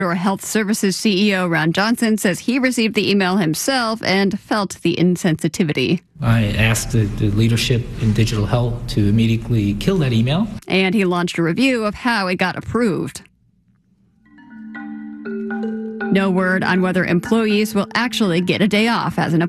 Health Services CEO Ron Johnson says he received the email himself and felt the insensitivity. I asked the leadership in digital health to immediately kill that email. And he launched a review of how it got approved. No word on whether employees will actually get a day off as an appointment.